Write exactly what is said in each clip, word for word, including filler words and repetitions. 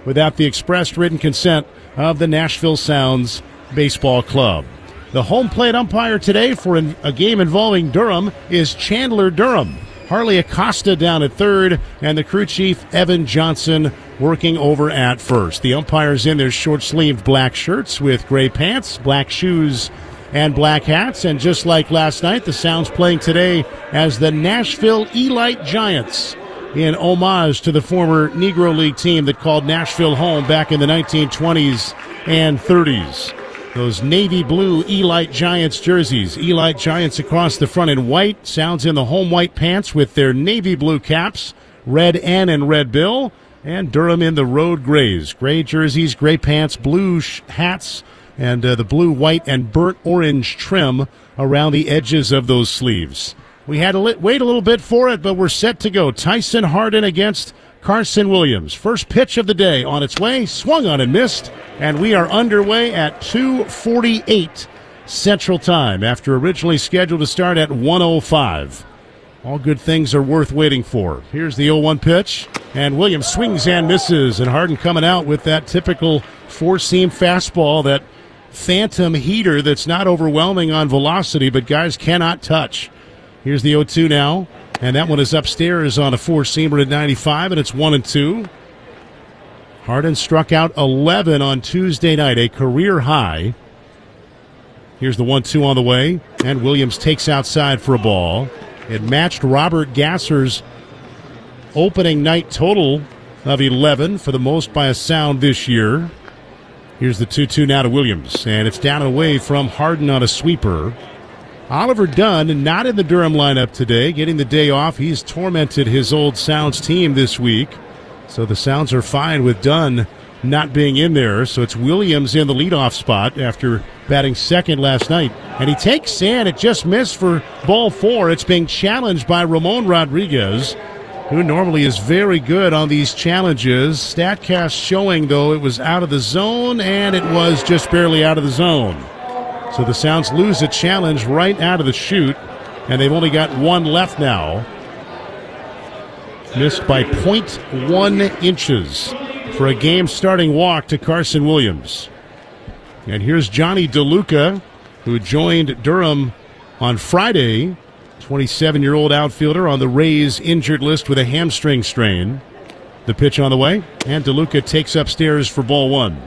without the expressed written consent of the Nashville Sounds Baseball Club. The home plate umpire today for an, a game involving Durham is Chandler Durham. Harley Acosta down at third, and the crew chief, Evan Johnson, working over at first. The umpires in their short-sleeved black shirts with gray pants, black shoes, and black hats. And just like last night, the Sounds playing today as the Nashville Elite Giants in homage to the former Negro League team that called Nashville home back in the nineteen twenties and thirties. Those navy blue Elite Giants jerseys. Elite Giants across the front in white. Sounds in the home white pants with their navy blue caps, red N and red bill. And Durham in the road grays. Gray jerseys, gray pants, blue sh- hats, and uh, the blue, white, and burnt orange trim around the edges of those sleeves. We had to li- wait a little bit for it, but we're set to go. Tyson Hardin against Carson Williams. First pitch of the day on its way, swung on and missed, and we are underway at two forty-eight Central Time after originally scheduled to start at one oh five. All good things are worth waiting for. Here's the oh one pitch, and Williams swings and misses, and Hardin coming out with that typical four-seam fastball, that phantom heater that's not overwhelming on velocity, but guys cannot touch. Here's the oh two now. And that one is upstairs on a four-seamer at ninety-five, and it's one and two. Hardin struck out eleven on Tuesday night, a career high. Here's the one two on the way, and Williams takes outside for a ball. It matched Robert Gasser's opening night total of eleven, for the most by a Sound this year. Here's the two two now to Williams, and it's down and away from Hardin on a sweeper. Oliver Dunn not in the Durham lineup today, getting the day off. He's tormented his old Sounds team this week. So the Sounds are fine with Dunn not being in there. So it's Williams in the leadoff spot after batting second last night. And he takes and it just missed for ball four. It's being challenged by Ramon Rodriguez, who normally is very good on these challenges. StatCast showing, though, it was out of the zone, and it was just barely out of the zone. So the Sounds lose a challenge right out of the chute, and they've only got one left now. Missed by point one inches for a game-starting walk to Carson Williams. And here's Johnny DeLuca, who joined Durham on Friday, twenty-seven-year-old outfielder on the Rays injured list with a hamstring strain. The pitch on the way, and DeLuca takes upstairs for ball one.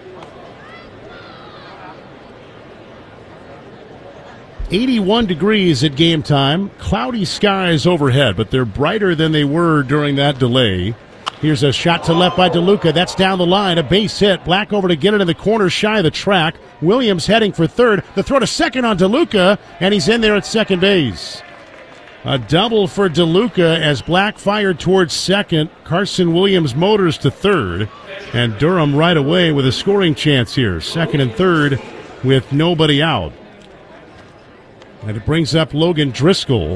eighty-one degrees at game time. Cloudy skies overhead, but they're brighter than they were during that delay. Here's a shot to left by DeLuca. That's down the line. A base hit. Black over to get it in the corner, shy of the track. Williams heading for third. The throw to second on DeLuca, and he's in there at second base. A double for DeLuca as Black fired towards second. Carson Williams motors to third, and Durham right away with a scoring chance here. Second and third with nobody out. And it brings up Logan Driscoll.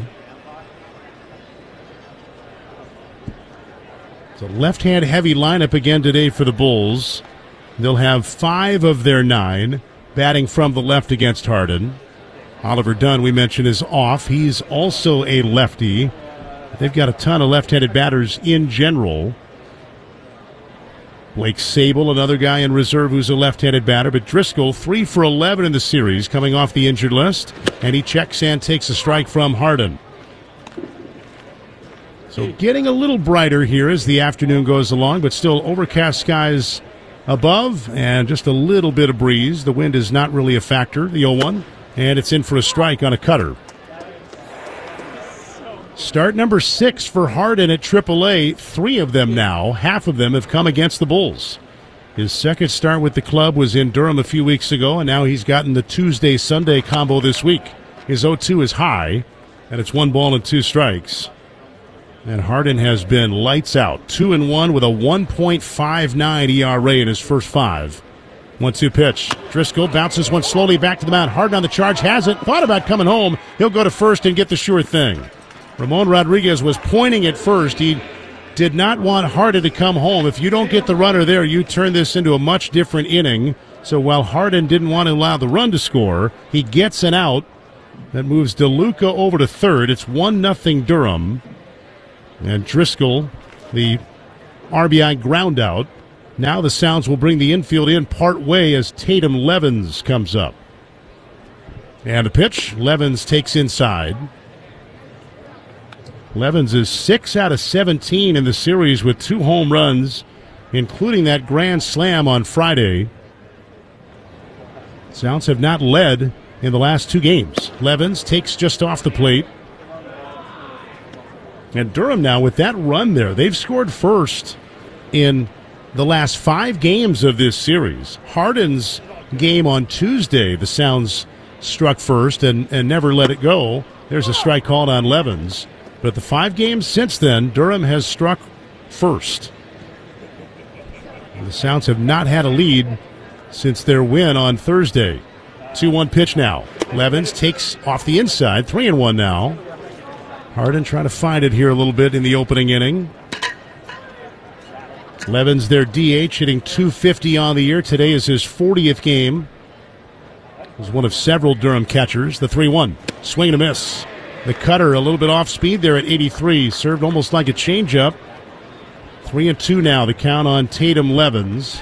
It's a left-hand heavy lineup again today for the Bulls. They'll have five of their nine batting from the left against Hardin. Oliver Dunn, we mentioned, is off. He's also a lefty. They've got a ton of left-handed batters in general. Blake Sable, another guy in reserve who's a left-handed batter, but Driscoll, three for eleven in the series, coming off the injured list, and he checks and takes a strike from Hardin. So getting a little brighter here as the afternoon goes along, but still overcast skies above and just a little bit of breeze. The wind is not really a factor, the oh one, and it's in for a strike on a cutter. Start number six for Hardin at triple A. Three of them now, half of them have come against the Bulls. His second start with the club was in Durham a few weeks ago, and now he's gotten the Tuesday-Sunday combo this week. His oh two is high, and it's one ball and two strikes. And Hardin has been lights out. Two and one with a one point five nine E R A in his first five. one two pitch. Driscoll bounces one slowly back to the mound. Hardin on the charge, has it. Thought about coming home. He'll go to first and get the sure thing. Ramon Rodriguez was pointing at first. He did not want Hardin to come home. If you don't get the runner there, you turn this into a much different inning. So while Hardin didn't want to allow the run to score, he gets an out. That moves DeLuca over to third. It's one nothing Durham. And Driscoll, the R B I ground out, Now the Sounds will bring the infield in part way as Tatum Levens comes up. And the pitch, Levens takes inside. Levens is six out of seventeen in the series with two home runs, including that grand slam on Friday. Sounds have not led in the last two games. Levens takes just off the plate. And Durham now with that run there, they've scored first in the last five games of this series. Hardin's game on Tuesday, the Sounds struck first and, and never let it go. There's a strike called on Levens. But the five games since then, Durham has struck first. The Sounds have not had a lead since their win on Thursday. two one pitch now. Levens takes off the inside, three and one now. Hardin trying to find it here a little bit in the opening inning. Levens, their D H, hitting two fifty on the year. Today is his fortieth game. He's one of several Durham catchers. The three one. Swing and a miss. The cutter a little bit off speed there at eighty-three. Served almost like a changeup. Three and two now. The count on Tatum Levens.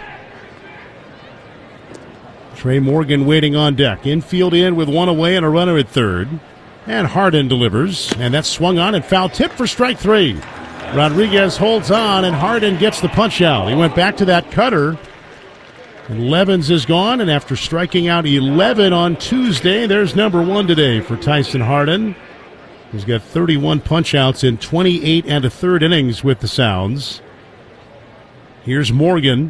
Trey Morgan waiting on deck. Infield in with one away and a runner at third. And Hardin delivers. And that's swung on and foul tip for strike three. Rodriguez holds on, and Hardin gets the punch out. He went back to that cutter, and Levens is gone. And after striking out eleven on Tuesday, there's number one today for Tyson Hardin. He's got thirty-one punch-outs in twenty-eight and a third innings with the Sounds. Here's Morgan.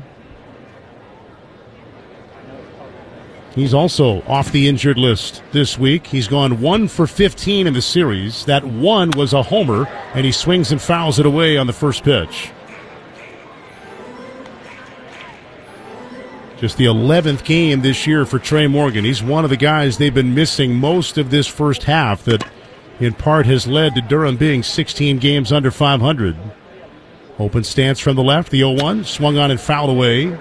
He's also off the injured list this week. He's gone one for fifteen in the series. That one was a homer, and he swings and fouls it away on the first pitch. Just the eleventh game this year for Trey Morgan. He's one of the guys they've been missing most of this first half that in part has led to Durham being sixteen games under five hundred. Open stance from the left, the oh one, swung on and fouled away.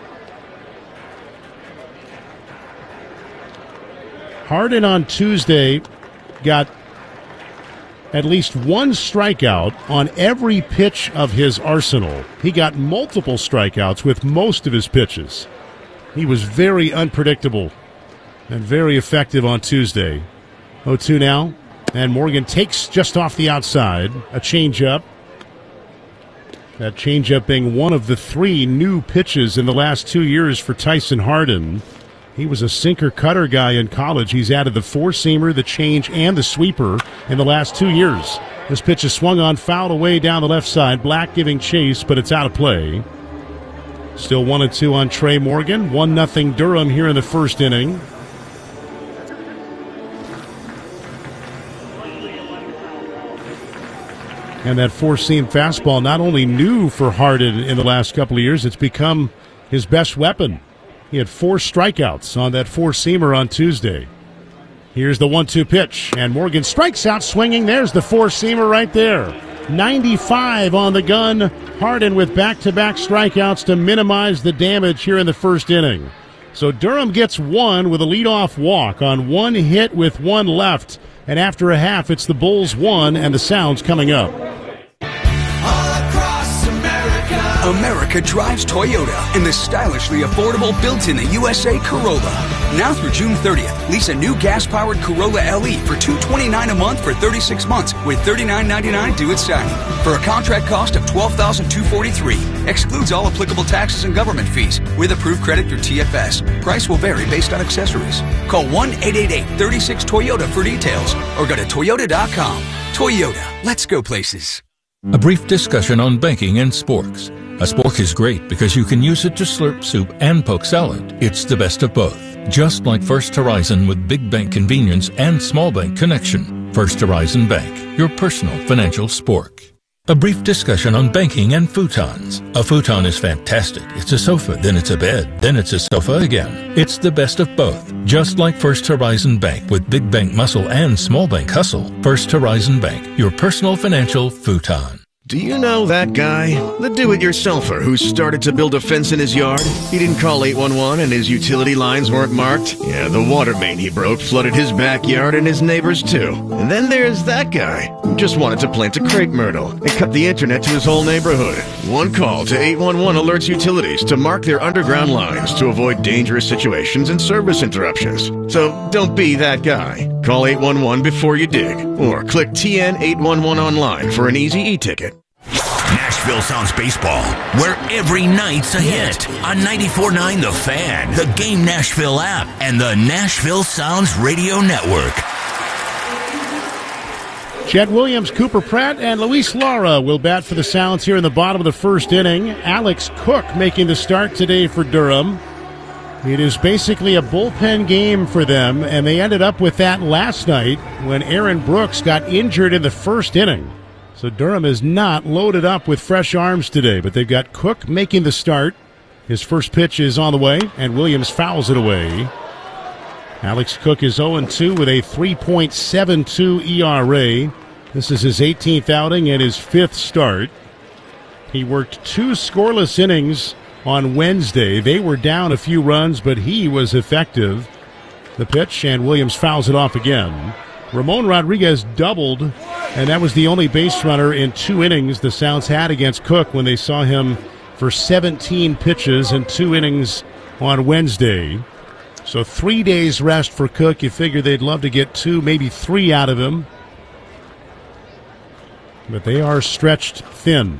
Hardin on Tuesday got at least one strikeout on every pitch of his arsenal. He got multiple strikeouts with most of his pitches. He was very unpredictable and very effective on Tuesday. oh two now, and Morgan takes just off the outside, a changeup. That changeup being one of the three new pitches in the last two years for Tyson Hardin. He was a sinker-cutter guy in college. He's added the four-seamer, the change, and the sweeper in the last two years. This pitch is swung on, fouled away down the left side. Black giving chase, but it's out of play. Still one and two on Trey Morgan. one nothing Durham here in the first inning. And that four-seam fastball, not only new for Hardin in the last couple of years, it's become his best weapon. He had four strikeouts on that four-seamer on Tuesday. Here's the one two pitch, and Morgan strikes out swinging. There's the four-seamer right there. ninety-five on the gun. Hardin with back-to-back strikeouts to minimize the damage here in the first inning. So Durham gets one with a leadoff walk on one hit with one left. And after a half, it's the Bulls one and the Sounds coming up. America drives Toyota in the stylishly affordable built-in the U S A Corolla. Now through June thirtieth, lease a new gas-powered Corolla L E for two hundred twenty-nine dollars a month for thirty-six months with thirty-nine ninety-nine due at signing. For a contract cost of twelve thousand two hundred forty-three dollars. Excludes all applicable taxes and government fees with approved credit through T F S. Price will vary based on accessories. Call one eight eight eight, three six, Toyota for details or go to toyota dot com. Toyota, let's go places. A brief discussion on banking and sporks. A spork is great because you can use it to slurp soup and poke salad. It's the best of both. Just like First Horizon with big bank convenience and small bank connection. First Horizon Bank, your personal financial spork. A brief discussion on banking and futons. A futon is fantastic. It's a sofa, then it's a bed, then it's a sofa again. It's the best of both. Just like First Horizon Bank with big bank muscle and small bank hustle. First Horizon Bank, your personal financial futon. Do you know that guy? The do-it-yourselfer who started to build a fence in his yard? He didn't call eight one one and his utility lines weren't marked? Yeah, the water main he broke flooded his backyard and his neighbors too. And then there's that guy who just wanted to plant a crepe myrtle and cut the internet to his whole neighborhood. One call to eight one one alerts utilities to mark their underground lines to avoid dangerous situations and service interruptions. So don't be that guy. Call eight one one before you dig, or click T N eight one one online for an easy e-ticket. Nashville Sounds Baseball, where every night's a hit on ninety-four point nine The Fan, the Game Nashville app, and the Nashville Sounds Radio Network. Jed Williams, Cooper Pratt, and Luis Lara will bat for the Sounds here in the bottom of the first inning. Alex Cook making the start today for Durham. It is basically a bullpen game for them, and they ended up with that last night when Aaron Brooks got injured in the first inning. So Durham is not loaded up with fresh arms today, but they've got Cook making the start. His first pitch is on the way, and Williams fouls it away. Alex Cook is oh and two with a three point seven two E R A. This is his eighteenth outing and his fifth start. He worked two scoreless innings on Wednesday. They were down a few runs, but he was effective. The pitch, and Williams fouls it off again. Ramon Rodriguez doubled, and that was the only base runner in two innings the Sounds had against Cook when they saw him for seventeen pitches in two innings on Wednesday. So three days rest for Cook. You figure they'd love to get two, maybe three out of him. But they are stretched thin.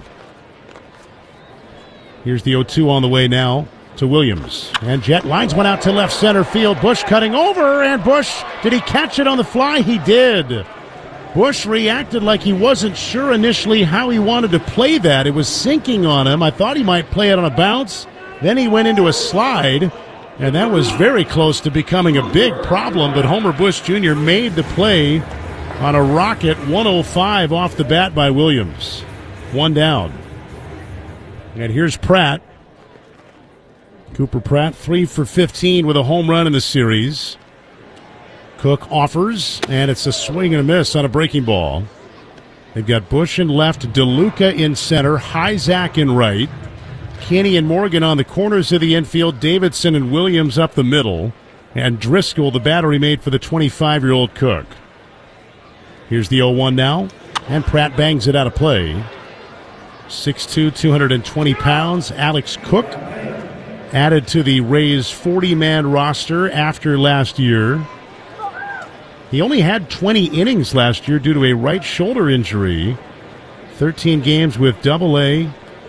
Here's the oh two on the way now to Williams. And Jet lines one out to left center field. Bush cutting over, and Bush, did he catch it on the fly? He did. Bush reacted like he wasn't sure initially how he wanted to play that. It was sinking on him. I thought he might play it on a bounce. Then he went into a slide, and that was very close to becoming a big problem. But Homer Bush Junior made the play on a rocket one oh five off the bat by Williams. One down. And here's Pratt. Cooper Pratt, three for fifteen with a home run in the series. Cook offers, and it's a swing and a miss on a breaking ball. They've got Bush in left, DeLuca in center, Hyzak in right, Kinney and Morgan on the corners of the infield, Davidson and Williams up the middle, and Driscoll, the battery mate for the twenty-five-year-old Cook. Here's the oh one now, and Pratt bangs it out of play. six two, two hundred twenty pounds, Alex Cook, added to the Rays' forty-man roster after last year. He only had twenty innings last year due to a right shoulder injury. thirteen games with Double A.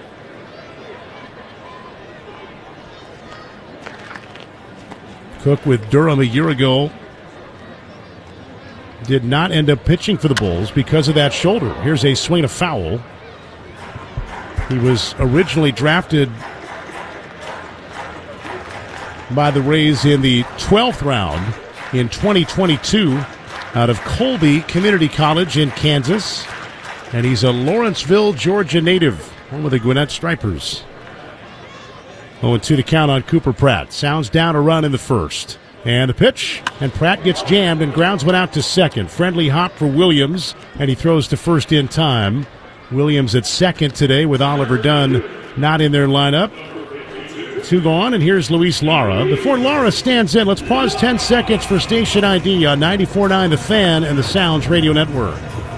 Cook with Durham a year ago did not end up pitching for the Bulls because of that shoulder. Here's a swing, a foul. He was originally drafted by the Rays in the twelfth round in twenty twenty-two out of Colby Community College in Kansas. And he's a Lawrenceville, Georgia native, home of the Gwinnett Stripers. oh and two to count on Cooper Pratt. Sounds down a run in the first. And the pitch, and Pratt gets jammed and grounds one out to second. Friendly hop for Williams, and he throws to first in time. Williams at second today with Oliver Dunn not in their lineup. Two gone, and here's Luis Lara. Before Lara stands in, let's pause ten seconds for station I D on ninety-four point nine The Fan and the Sounds Radio Network.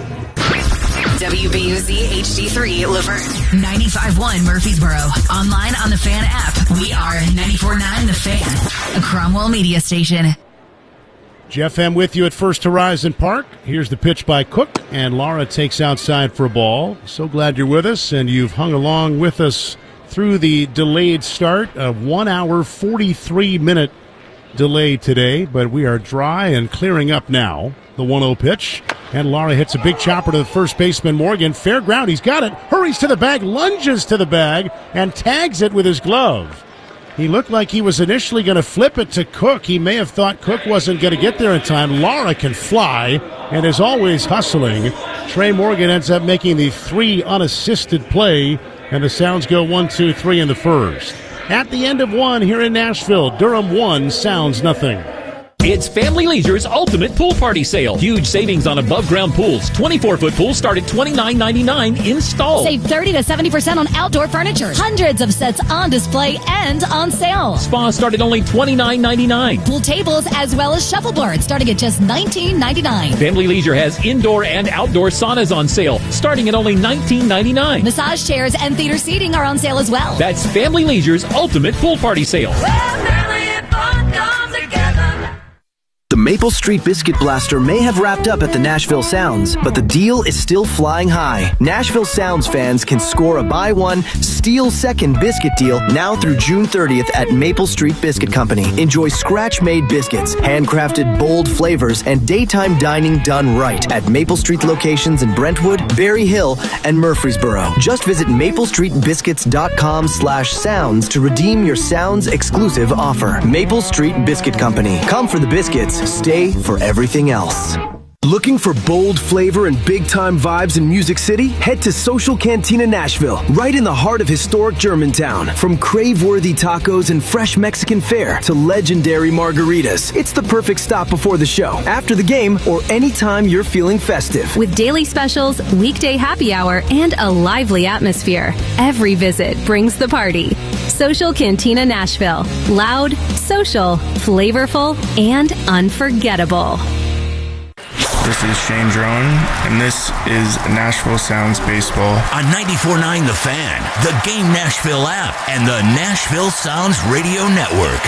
W B U Z H D three, Laverne. ninety-five point one Murfreesboro. Online on the Fan app. We are ninety-four point nine The Fan, a Cromwell media station. Jeff M. with you at First Horizon Park. Here's the pitch by Cook, and Lara takes outside for a ball. So glad you're with us, and you've hung along with us through the delayed start. A one hour, forty-three minute delay today, but we are dry and clearing up now. The one oh pitch, and Lara hits a big chopper to the first baseman, Morgan. Fair ground, he's got it, hurries to the bag, lunges to the bag, and tags it with his glove. He looked like he was initially going to flip it to Cook. He may have thought Cook wasn't going to get there in time. Lara can fly and is always hustling. Trey Morgan ends up making the three unassisted play, and the Sounds go one, two, three in the first. At the end of one here in Nashville, Durham one, Sounds nothing. It's Family Leisure's ultimate pool party sale. Huge savings on above-ground pools. twenty-four foot pools start at twenty-nine ninety-nine installed. Save thirty to seventy percent on outdoor furniture. Hundreds of sets on display and on sale. Spas start at only twenty-nine ninety-nine. Pool tables as well as shuffleboards starting at just nineteen ninety-nine. Family Leisure has indoor and outdoor saunas on sale starting at only nineteen ninety-nine. Massage chairs and theater seating are on sale as well. That's Family Leisure's ultimate pool party sale. The Maple Street Biscuit Blaster may have wrapped up at the Nashville Sounds, but the deal is still flying high. Nashville Sounds fans can score a buy one, steal second biscuit deal now through June thirtieth at Maple Street Biscuit Company. Enjoy scratch-made biscuits, handcrafted bold flavors, and daytime dining done right at Maple Street locations in Brentwood, Berry Hill, and Murfreesboro. Just visit maplestreetbiscuits.com slash sounds to redeem your Sounds exclusive offer. Maple Street Biscuit Company. Come for the biscuits. Stay for everything else. Looking for bold flavor and big-time vibes in Music City? Head to Social Cantina Nashville, right in the heart of historic Germantown. From crave-worthy tacos and fresh Mexican fare to legendary margaritas, it's the perfect stop before the show, after the game, or anytime you're feeling festive. With daily specials, weekday happy hour, and a lively atmosphere, every visit brings the party. Social Cantina Nashville. Loud, social, flavorful, and unforgettable. This is Shane Drone, and this is Nashville Sounds Baseball. On ninety-four point nine The Fan, the Game Nashville app, and the Nashville Sounds Radio Network.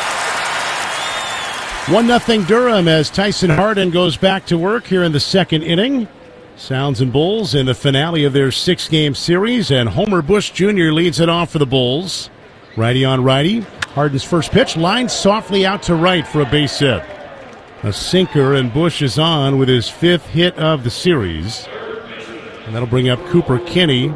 one nothing Durham as Tyson Hardin goes back to work here in the second inning. Sounds and Bulls in the finale of their six-game series, and Homer Bush Junior leads it off for the Bulls. Righty on righty. Hardin's first pitch lined softly out to right for a base hit. A sinker, and Bush is on with his fifth hit of the series. And that'll bring up Cooper Kinney.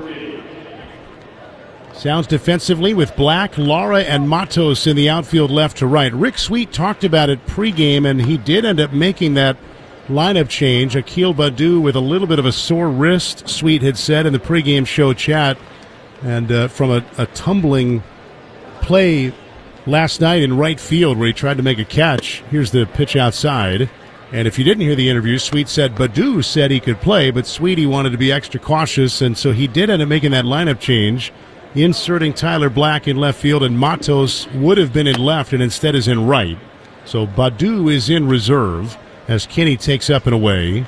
Sounds defensively with Black, Lara, and Matos in the outfield left to right. Rick Sweet talked about it pregame, and he did end up making that lineup change. Akil Baddoo with a little bit of a sore wrist, Sweet had said in the pregame show chat. And uh, from a, a tumbling play last night in right field where he tried to make a catch. Here's the pitch outside. And if you didn't hear the interview, Sweet said Baddoo said he could play, but Sweetie wanted to be extra cautious, and so he did end up making that lineup change, inserting Tyler Black in left field, and Matos would have been in left and instead is in right. So Baddoo is in reserve as Kinney takes up and away.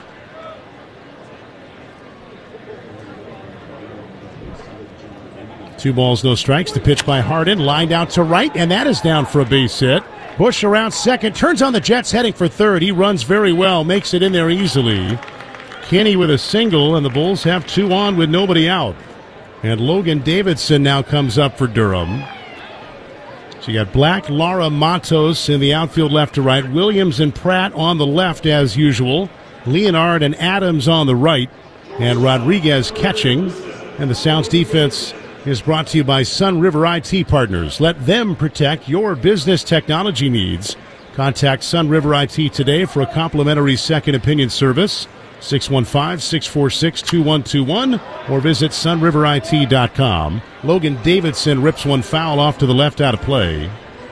Two balls, no strikes. The pitch by Hardin, lined out to right, and that is down for a base hit. Bush around second, turns on the Jets, heading for third. He runs very well, makes it in there easily. Kinney with a single, and the Bulls have two on with nobody out. And Logan Davidson now comes up for Durham. So you got Black, Lara, Matos in the outfield left to right. Williams and Pratt on the left as usual. Leonard and Adams on the right. And Rodriguez catching. And the Sounds defense is brought to you by Sun River I T Partners. Let them protect your business technology needs. Contact Sun River I T today for a complimentary second opinion service. six one five, six four six, two one two one or visit sun river I T dot com. Logan Davidson rips one foul off to the left out of play.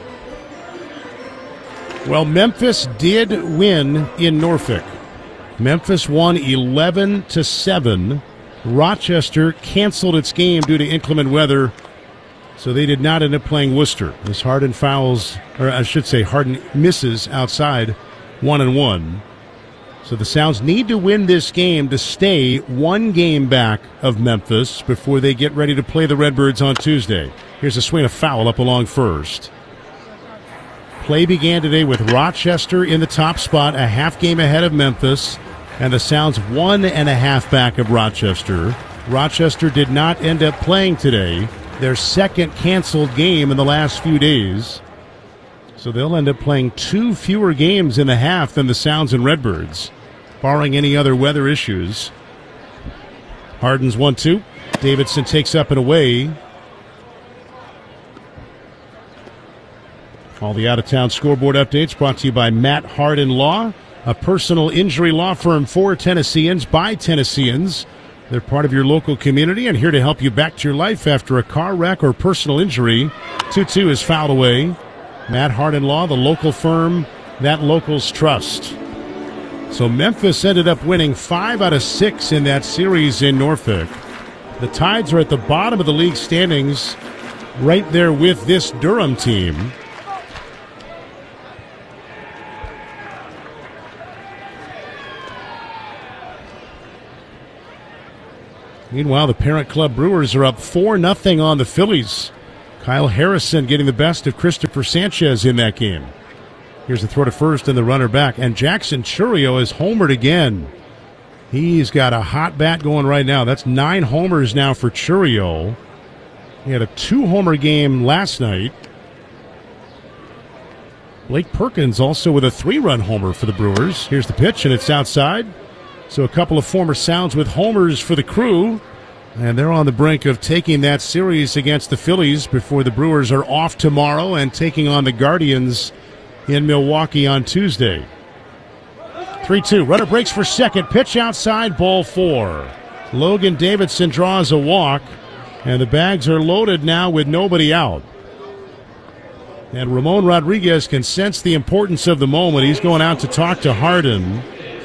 Well, Memphis did win in Norfolk. Memphis won eleven to seven. Rochester canceled its game due to inclement weather, so they did not end up playing Worcester. As Hardin fouls, or I should say Hardin misses outside one and one. So the Sounds need to win this game to stay one game back of Memphis before they get ready to play the Redbirds on Tuesday. Here's a swing, a foul up along first. Play began today with Rochester in the top spot, a half game ahead of Memphis. And the Sounds one and a half back of Rochester. Rochester did not end up playing today. Their second canceled game in the last few days. So they'll end up playing two fewer games in the half than the Sounds and Redbirds, barring any other weather issues. Hardin's one two. Davidson takes up and away. All the out-of-town scoreboard updates brought to you by Matt Hardin Law, a personal injury law firm for Tennesseans by Tennesseans. They're part of your local community and here to help you back to your life after a car wreck or personal injury. two two is fouled away. Matt Hardin Law, the local firm that locals trust. So Memphis ended up winning five out of six in that series in Norfolk. The Tides are at the bottom of the league standings, right there with this Durham team. Meanwhile, the parent club Brewers are up four nothing on the Phillies. Kyle Harrison getting the best of Christopher Sanchez in that game. Here's the throw to first and the runner back. And Jackson Chourio is homered again. He's got a hot bat going right now. That's nine homers now for Chourio. He had a two-homer game last night. Blake Perkins also with a three-run homer for the Brewers. Here's the pitch, and it's outside. So a couple of former Sounds with homers for the Crew. And they're on the brink of taking that series against the Phillies before the Brewers are off tomorrow and taking on the Guardians in Milwaukee on Tuesday. three two. Runner breaks for second. Pitch outside, ball four. Logan Davidson draws a walk, and the bags are loaded now with nobody out. And Ramon Rodriguez can sense the importance of the moment. He's going out to talk to Hardin.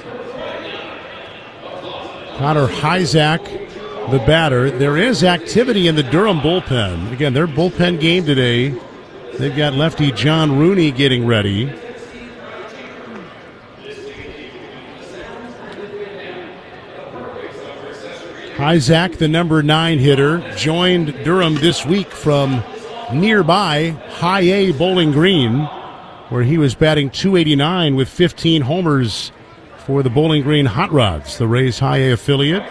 Connor Hyzak, the batter. There is activity in the Durham bullpen. Again, their bullpen game today. They've got lefty John Rooney getting ready. Hyzak, the number nine hitter, joined Durham this week from nearby High A Bowling Green, where he was batting two eighty-nine with fifteen homers for the Bowling Green Hot Rods, the Rays High A affiliate.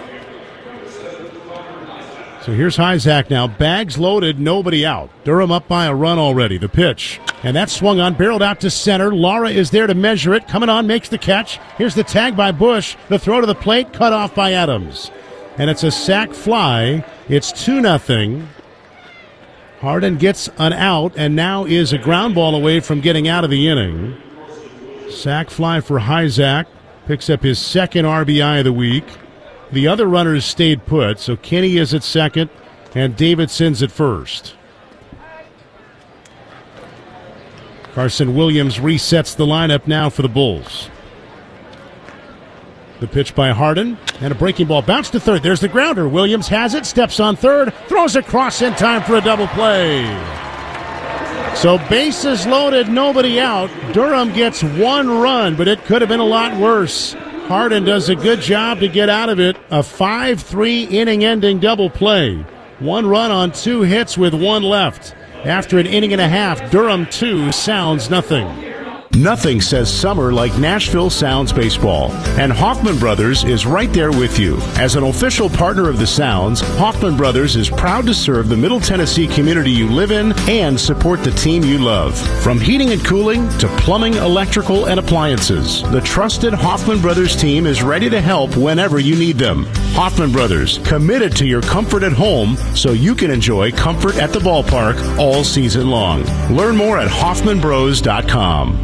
So here's Hyzak now. Bags loaded, nobody out. Durham up by a run already. The pitch. And that swung on, barreled out to center. Lara is there to measure it. Coming on, makes the catch. Here's the tag by Bush. The throw to the plate, cut off by Adams. And it's a sac fly. It's two nothing. Hardin gets an out and now is a ground ball away from getting out of the inning. Sac fly for Hyzak. Picks up his second R B I of the week. The other runners stayed put, so Kenny is at second and Davidson's at first. Carson Williams resets the lineup now for the Bulls. The pitch by Hardin, and a breaking ball. Bounce to third. There's the grounder. Williams has it, steps on third, throws across in time for a double play. So bases loaded, nobody out. Durham gets one run, but it could have been a lot worse. Hardin does a good job to get out of it. A five three inning-ending double play. One run on two hits with one left. After an inning and a half, Durham two, Sounds nothing. Nothing says summer like Nashville Sounds baseball, and Hoffman Brothers is right there with you. As an official partner of the Sounds, Hoffman Brothers is proud to serve the Middle Tennessee community you live in and support the team you love. From heating and cooling to plumbing, electrical, and appliances, the trusted Hoffman Brothers team is ready to help whenever you need them. Hoffman Brothers, committed to your comfort at home so you can enjoy comfort at the ballpark all season long. Learn more at Hoffman Bros dot com.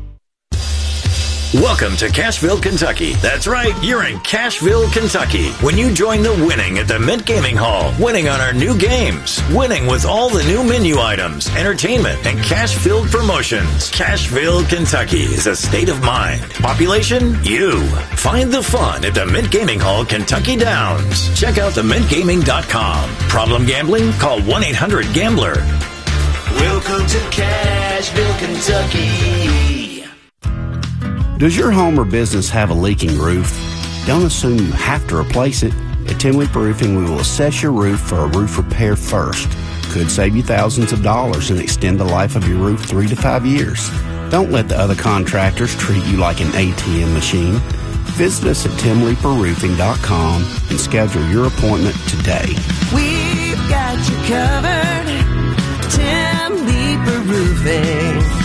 Welcome to Cashville, Kentucky. That's right, you're in Cashville, Kentucky. When you join the winning at the Mint Gaming Hall, winning on our new games, winning with all the new menu items, entertainment, and cash-filled promotions. Cashville, Kentucky is a state of mind. Population? You. Find the fun at the Mint Gaming Hall, Kentucky Downs. Check out the mint gaming dot com. Problem gambling? Call one eight hundred gambler. Welcome to Cashville, Kentucky. Does your home or business have a leaking roof? Don't assume you have to replace it. At Tim Leeper Roofing, we will assess your roof for a roof repair first. Could save you thousands of dollars and extend the life of your roof three to five years. Don't let the other contractors treat you like an A T M machine. Visit us at tim leeper roofing dot com and schedule your appointment today. We've got you covered. Tim Leeper Roofing.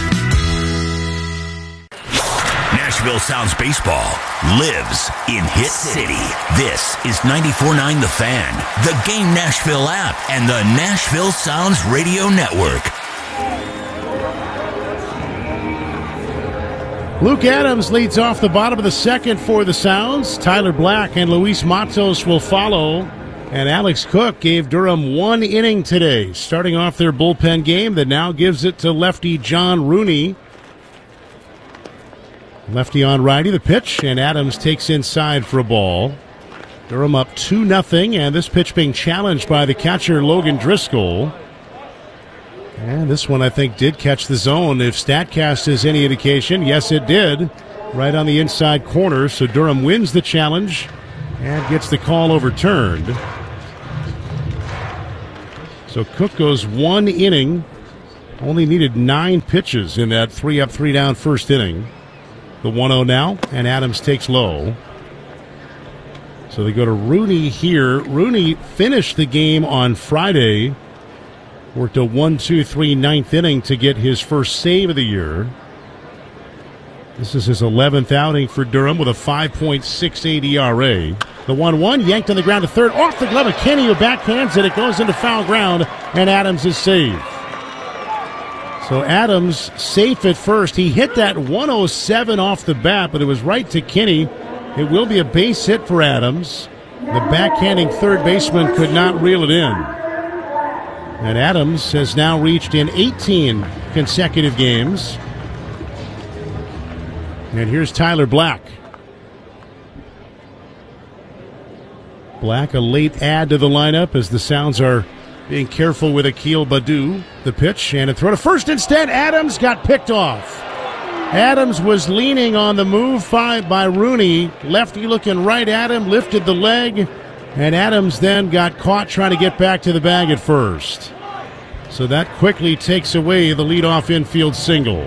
Nashville Sounds baseball lives in Hit City. This is ninety-four point nine The Fan, the Game Nashville app, and the Nashville Sounds Radio Network. Luke Adams leads off the bottom of the second for the Sounds. Tyler Black and Luis Matos will follow. And Alex Cook gave Durham one inning today, starting off their bullpen game that now gives it to lefty John Rooney. Lefty on righty, the pitch, and Adams takes inside for a ball. Durham up two nothing, and this pitch being challenged by the catcher, Logan Driscoll. And this one, I think, did catch the zone. If StatCast is any indication, yes, it did. Right on the inside corner, so Durham wins the challenge and gets the call overturned. So Cook goes one inning, only needed nine pitches in that three up, three down first inning. The one oh now, and Adams takes low. So they go to Rooney here. Rooney finished the game on Friday. Worked a one two three ninth inning to get his first save of the year. This is his eleventh outing for Durham with a five point six eight E R A. The one one yanked on the ground to third. Off the glove of Kenny, who backhands it. It goes into foul ground, and Adams is saved. So Adams safe at first. He hit that one oh seven off the bat, but it was right to Kenny. It will be a base hit for Adams. The backhanding third baseman could not reel it in. And Adams has now reached in eighteen consecutive games. And here's Tyler Black. Black, a late add to the lineup as the Sounds are being careful with Akil Baddoo. The pitch and a throw to first instead. Adams got picked off. Adams was leaning on the move by, by Rooney. Lefty looking right at him, lifted the leg, and Adams then got caught trying to get back to the bag at first. So that quickly takes away the leadoff infield single.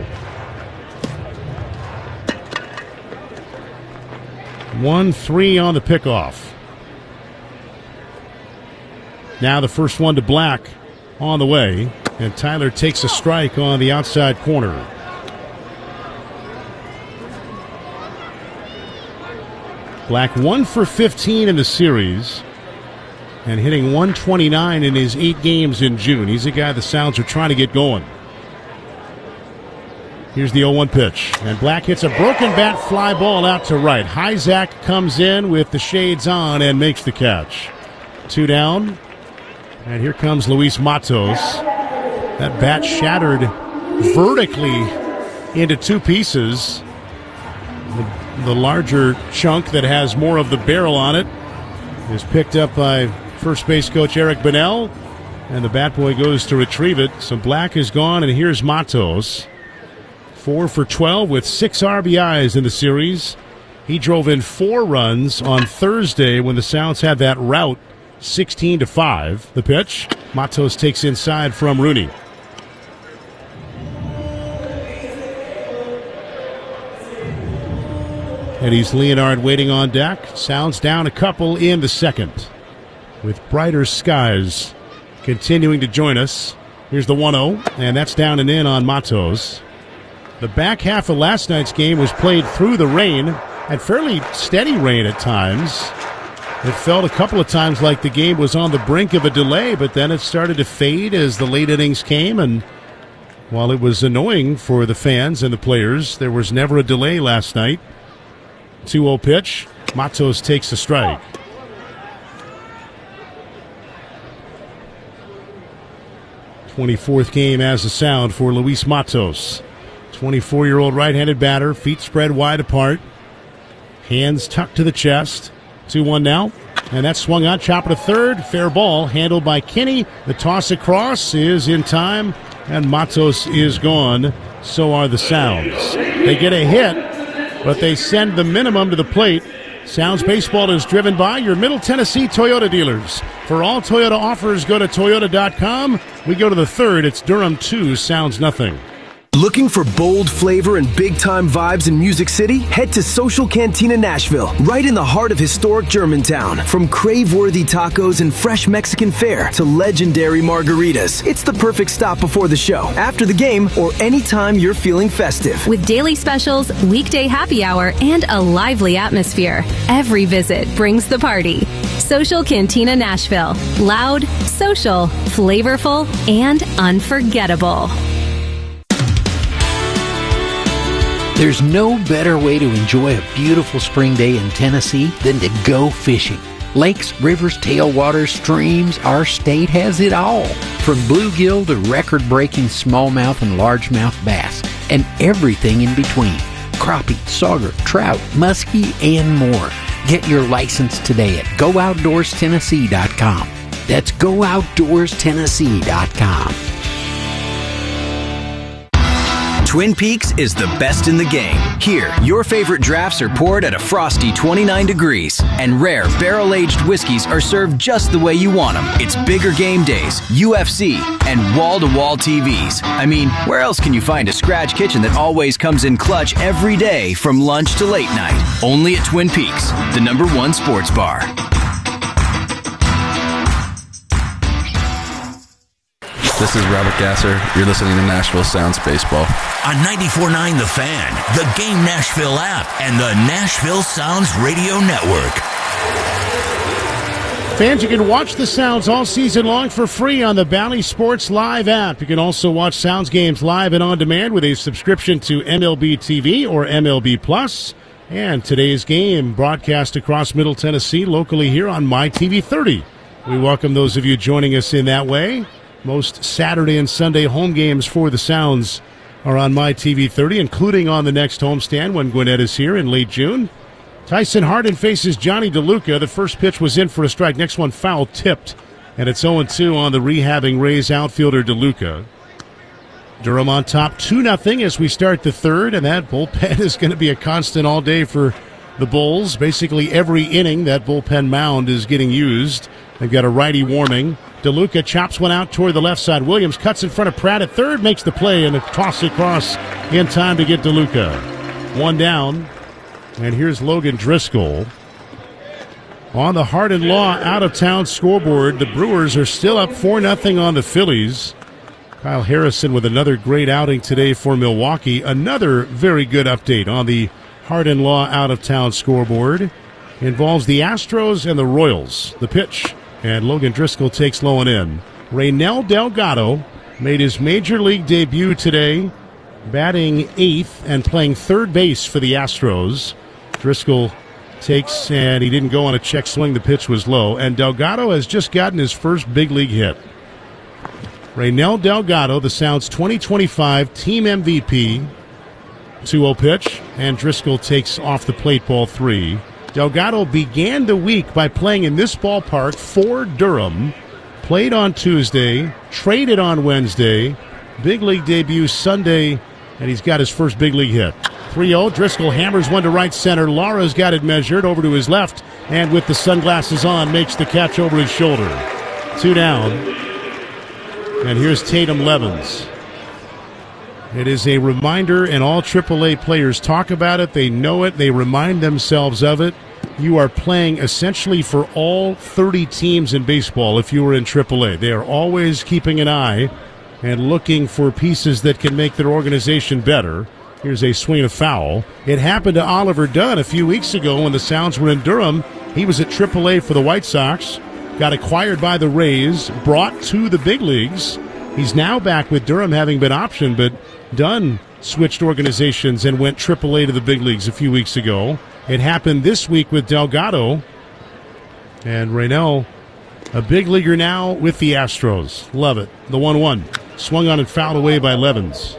one three on the pickoff. Now the first one to Black on the way, and Tyler takes a strike on the outside corner. Black one for fifteen in the series and hitting one twenty-nine in his eight games in June. He's a guy the Sounds are trying to get going. Here's the oh one pitch, and Black hits a broken bat fly ball out to right. Hyzak comes in with the shades on and makes the catch. Two down, and here comes Luis Matos. That bat shattered vertically into two pieces. The, the larger chunk that has more of the barrel on it is picked up by first base coach Eric Bonnell, and the bat boy goes to retrieve it. So Black is gone, and here's Matos. Four for twelve with six R B Is in the series. He drove in four runs on Thursday when the Sounds had that rout, sixteen to five. The pitch, Matos takes inside from Rooney. Eddie's Leonard waiting on deck. Sounds down a couple in the second. With brighter skies continuing to join us. Here's the one oh, and that's down and in on Matos. The back half of last night's game was played through the rain, and fairly steady rain at times. It felt a couple of times like the game was on the brink of a delay, but then it started to fade as the late innings came, and while it was annoying for the fans and the players, there was never a delay last night. two oh pitch. Matos takes a strike. twenty-fourth game as a Sound for Luis Matos. twenty-four-year-old right-handed batter, feet spread wide apart, hands tucked to the chest. two one now, and that's swung out, chopper to third, fair ball, handled by Kenny. The toss across is in time, and Matos is gone. So are the Sounds. They get a hit, but they send the minimum to the plate. Sounds Baseball is driven by your Middle Tennessee Toyota dealers. For all Toyota offers, go to Toyota dot com. We go to the third. It's Durham two, Sounds nothing. Looking for bold flavor and big-time vibes in Music City? Head to Social Cantina Nashville, right in the heart of historic Germantown. From crave-worthy tacos and fresh Mexican fare to legendary margaritas, it's the perfect stop before the show, after the game, or anytime you're feeling festive. With daily specials, weekday happy hour, and a lively atmosphere, every visit brings the party. Social Cantina Nashville. Loud, social, flavorful, and unforgettable. There's no better way to enjoy a beautiful spring day in Tennessee than to go fishing. Lakes, rivers, tailwaters, streams, our state has it all. From bluegill to record-breaking smallmouth and largemouth bass, and everything in between. crappie, sauger, trout, muskie, and more. Get your license today at go outdoors tennessee dot com. That's go outdoors tennessee dot com. Twin Peaks is the best in the game. Here, your favorite drafts are poured at a frosty twenty-nine degrees, and rare barrel-aged whiskeys are served just the way you want them. It's bigger game days, U F C, and wall-to-wall T Vs. I mean, where else can you find a scratch kitchen that always comes in clutch every day from lunch to late night? Only at Twin Peaks, the number one sports bar. This is Robert Gasser. You're listening to Nashville Sounds Baseball. On ninety-four point nine The Fan, the Game Nashville app, and the Nashville Sounds Radio Network. Fans, you can watch the Sounds all season long for free on the Bally Sports Live app. You can also watch Sounds games live and on demand with a subscription to M L B T V or M L B Plus. And today's game broadcast across Middle Tennessee, locally here on My T V thirty. We welcome those of you joining us in that way. Most Saturday and Sunday home games for the Sounds are on My T V thirty, including on the next homestand when Gwinnett is here in late June. Tyson Hardin faces Johnny DeLuca. The first pitch was in for a strike. Next one foul tipped, and it's oh and two on the rehabbing Rays outfielder DeLuca. Durham on top two nothing as we start the third, and that bullpen is going to be a constant all day for the Bulls. Basically every inning that bullpen mound is getting used. They've got a righty warming. DeLuca chops one out toward the left side. Williams cuts in front of Pratt at third, makes the play, and a toss across in time to get DeLuca. One down, and here's Logan Driscoll. On the Hardin Law out-of-town scoreboard, the Brewers are still up four nothing on the Phillies. Kyle Harrison with another great outing today for Milwaukee. Another very good update on the Hardin Law out-of-town scoreboard. Involves the Astros and the Royals. The pitch. And Logan Driscoll takes low and in. Raynel Delgado made his major league debut today, batting eighth and playing third base for the Astros. Driscoll takes, and he didn't go on a check swing. The pitch was low. And Delgado has just gotten his first big league hit. Raynel Delgado, the Sounds twenty twenty-five team M V P. two oh pitch, and Driscoll takes off the plate ball three. Delgado began the week by playing in this ballpark for Durham, played on Tuesday, traded on Wednesday, big league debut Sunday, and he's got his first big league hit. three oh, Driscoll hammers one to right center. Lara's got it measured over to his left, and with the sunglasses on, makes the catch over his shoulder. Two down, and here's Tatum Levens. It is a reminder, and all triple A players talk about it. They know it. They remind themselves of it. You are playing essentially for all thirty teams in baseball if you were in triple A. They are always keeping an eye and looking for pieces that can make their organization better. Here's a swing of foul. It happened to Oliver Dunn a few weeks ago when the Sounds were in Durham. He was at triple A for the White Sox, got acquired by the Rays, brought to the big leagues. He's now back with Durham, having been optioned, but Dunn switched organizations and went triple A to the big leagues a few weeks ago. It happened this week with Delgado. And Raynel, a big leaguer now with the Astros. Love it. The one one. Swung on and fouled away by Levens.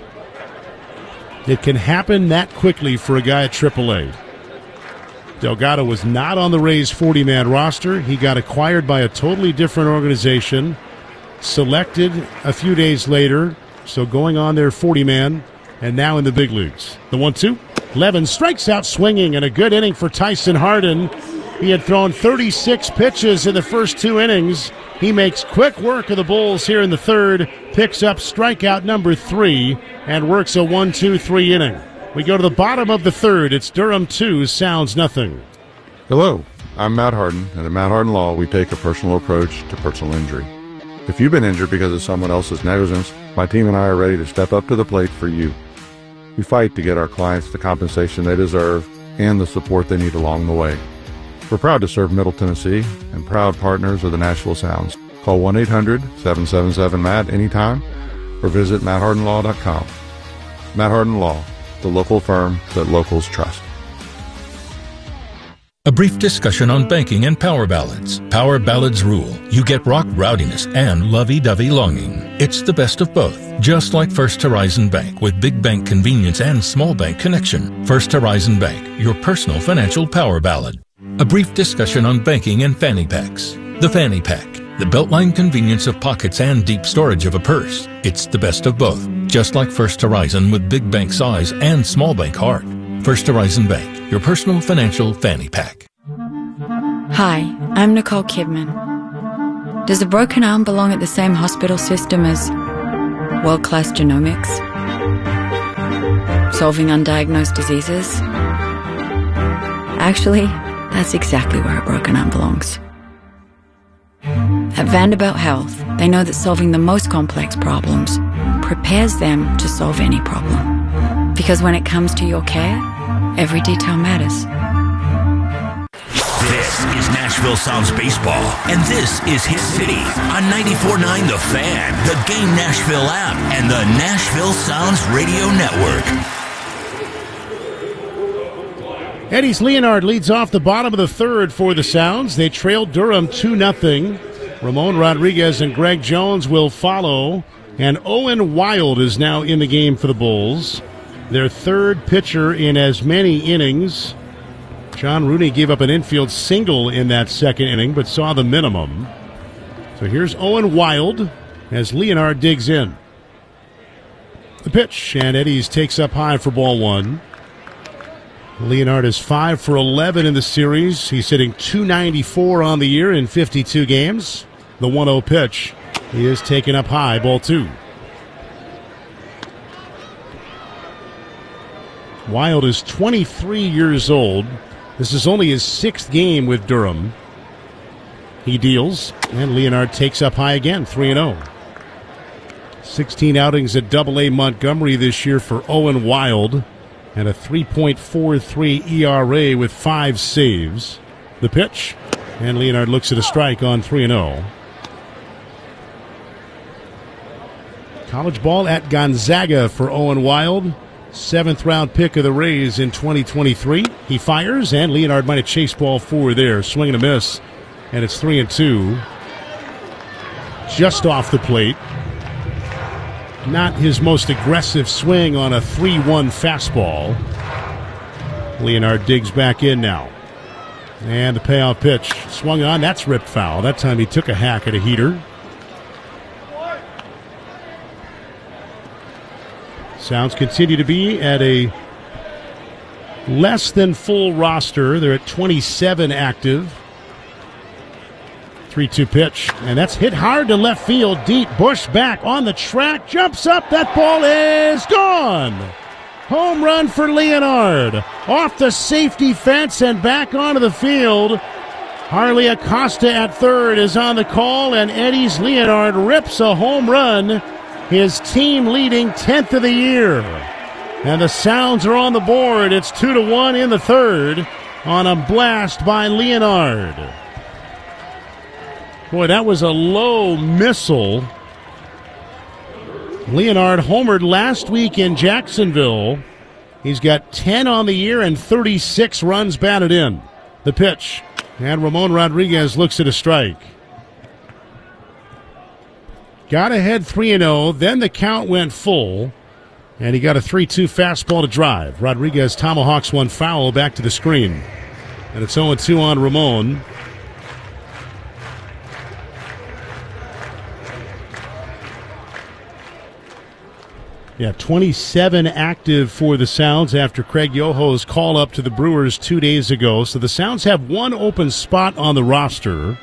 It can happen that quickly for a guy at triple A. Delgado was not on the Rays' forty-man roster. He got acquired by a totally different organization. Selected a few days later, so going on their forty-man, and now in the big leagues. The one two. Levens strikes out swinging, and a good inning for Tyson Hardin. He had thrown thirty-six pitches in the first two innings. He makes quick work of the Bulls here in the third, picks up strikeout number three, and works a one two three inning. We go to the bottom of the third. It's Durham two, Sounds nothing. Hello, I'm Matt Hardin, and at Matt Hardin Law, we take a personal approach to personal injury. If you've been injured because of someone else's negligence, my team and I are ready to step up to the plate for you. We fight to get our clients the compensation they deserve and the support they need along the way. We're proud to serve Middle Tennessee and proud partners of the Nashville Sounds. Call one eight hundred seven seven seven M A T anytime or visit matt hardin law dot com. Matt Hardin Law, the local firm that locals trust. A brief discussion on banking and power ballads. Power ballads rule. You get rock rowdiness and lovey-dovey longing. It's the best of both. Just like First Horizon Bank with big bank convenience and small bank connection. First Horizon Bank, your personal financial power ballad. A brief discussion on banking and fanny packs. The fanny pack. The beltline convenience of pockets and deep storage of a purse. It's the best of both. Just like First Horizon with big bank size and small bank heart. First Horizon Bank, your personal financial fanny pack. Hi, I'm Nicole Kidman. Does a broken arm belong at the same hospital system as world-class genomics? Solving undiagnosed diseases? Actually, that's exactly where a broken arm belongs. At Vanderbilt Health, they know that solving the most complex problems prepares them to solve any problem. Because when it comes to your care, every detail matters. This is Nashville Sounds Baseball, and this is Hit City on ninety-four point nine The Fan, the Game Nashville app, and the Nashville Sounds Radio Network. Eddie's Leonard leads off the bottom of the third for the Sounds. They trailed Durham two nothing. Ramon Rodriguez and Greg Jones will follow, and Owen Wild is now in the game for the Bulls. Their third pitcher in as many innings. John Rooney gave up an infield single in that second inning, but saw the minimum. So here's Owen Wild as Leonard digs in. The pitch, and Eddie's takes up high for ball one. Leonard is five for eleven in the series. He's hitting two ninety-four on the year in fifty-two games. The one oh pitch. He is taken up high, ball two. Wild is twenty-three years old. This is only his sixth game with Durham. He deals, and Leonard takes up high again, three and oh. sixteen outings at double A Montgomery this year for Owen Wild, and a three point four three E R A with five saves. The pitch, and Leonard looks at a strike on three and oh. College ball at Gonzaga for Owen Wild. Seventh round pick of the Rays in twenty twenty-three. He fires, and Leonard might have chased ball four there. Swing and a miss, and it's three and two. Just off the plate. Not his most aggressive swing on a three one fastball. Leonard digs back in now. And the payoff pitch. Swung on. That's ripped foul. That time he took a hack at a heater. Sounds continue to be at a less than full roster. They're at twenty-seven active. three two pitch, and that's hit hard to left field, deep. Bush back on the track, jumps up, that ball is gone. Home run for Leonard. Off the safety fence and back onto the field. Harley Acosta at third is on the call, and Eddie's Leonard rips a home run. His team leading tenth of the year. And the Sounds are on the board. It's two to one in the third on a blast by Leonard. Boy, that was a low missile. Leonard homered last week in Jacksonville. He's got ten on the year and thirty-six runs batted in. The pitch. And Ramon Rodriguez looks at a strike. Got ahead three and oh, then the count went full, and he got a three two fastball to drive. Rodriguez tomahawks one foul back to the screen. And it's oh and two on Ramon. Yeah, twenty-seven active for the Sounds after Craig Yoho's call up to the Brewers two days ago. So the Sounds have one open spot on the roster.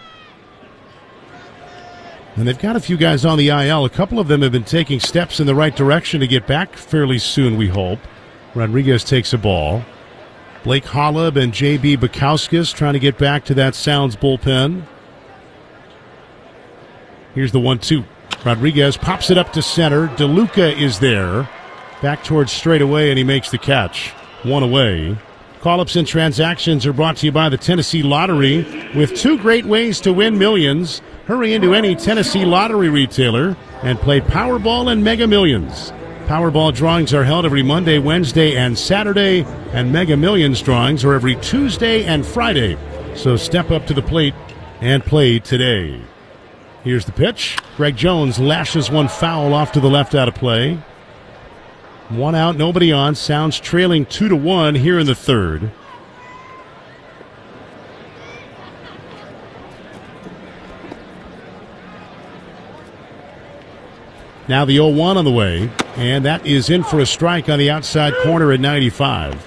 And they've got a few guys on the I L. A couple of them have been taking steps in the right direction to get back fairly soon, we hope. Rodriguez takes a ball. Blake Holub and J B Bukowskis trying to get back to that Sounds bullpen. Here's the one two. Rodriguez pops it up to center. DeLuca is there. Back towards straightaway, and he makes the catch. One away. Call-ups and transactions are brought to you by the Tennessee Lottery. With two great ways to win millions. Hurry into any Tennessee Lottery retailer and play Powerball and Mega Millions. Powerball drawings are held every Monday, Wednesday, and Saturday, and Mega Millions drawings are every Tuesday and Friday. So step up to the plate and play today. Here's the pitch. Greg Jones lashes one foul off to the left out of play. One out, nobody on. Sounds trailing two to one here in the third. Now the oh one on the way, and that is in for a strike on the outside corner at ninety-five.